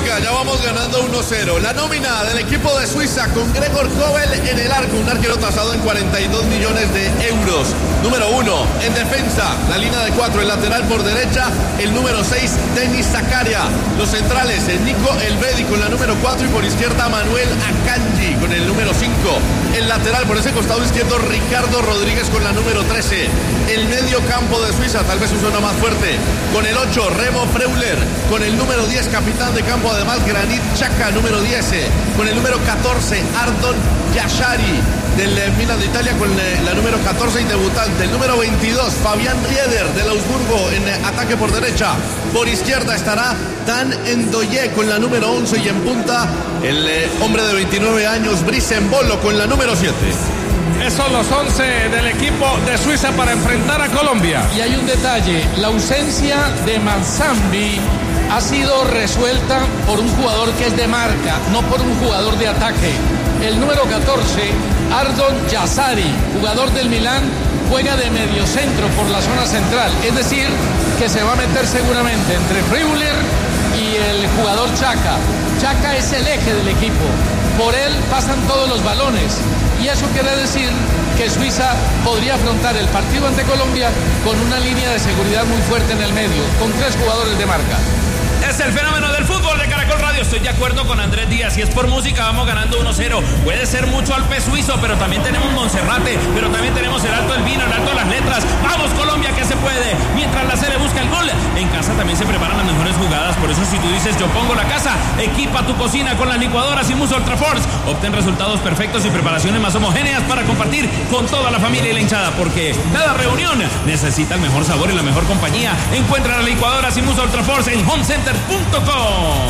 Oiga, ya vamos ganando 1-0. La nómina del equipo de Suiza con Gregor Kobel en el arco, un arquero tasado en 42 millones de euros. Número 1, en defensa, la línea de 4, el lateral por derecha, el número 6, Denis Zakaria. Los centrales, Nico Elvedi con la número 4 y por izquierda Manuel Akanji con el número 5. El lateral por ese costado izquierdo, Ricardo Rodríguez con la número 13. El medio campo de Suiza, tal vez su zona más fuerte, con el 8, Remo Freuler, con el número 10, capitán de campo, además Granit Xhaka, número 10, con el número 14, Ardon Yashari del Milan de Italia con la número 14 y debutante, el número 22, Fabián Rieder del Augsburgo en ataque por derecha. Por izquierda estará Dan Ndoye con la número 11 y en punta el hombre de 29 años, Brice Mbolo con la número 7. Esos son los 11 del equipo de Suiza para enfrentar a Colombia. Y hay un detalle, la ausencia de Manzambi ha sido resuelta por un jugador que es de marca, no por un jugador de ataque. El número 14, Ardon Yashari, jugador del Milán, juega de mediocentro por la zona central. Es decir, que se va a meter seguramente entre Freuler y el jugador Xhaka. Xhaka es el eje del equipo. Por él pasan todos los balones. Y eso quiere decir que Suiza podría afrontar el partido ante Colombia con una línea de seguridad muy fuerte en el medio, con 3 jugadores de marca. Es el fenómeno del fútbol de Caracol Radio. Estoy de acuerdo con Andrés Díaz. Si es por música, vamos ganando 1-0. Puede ser mucho Alpe suizo, pero también tenemos Monserrate, pero también tenemos el Alto del Vino, el Alto de las Letras. ¡Vamos, Colombia, que se puede! Mientras la Sele busca el gol, en casa también se preparan las mejores jugadas. Por eso, si tú dices yo pongo la casa, equipa tu cocina con las licuadoras y Muso Ultra Force. Obtén resultados perfectos y preparaciones más homogéneas para compartir con toda la familia y la hinchada, porque cada reunión necesita el mejor sabor y la mejor compañía. Encuentra las licuadoras y Muso Ultra Force en homecenter.com.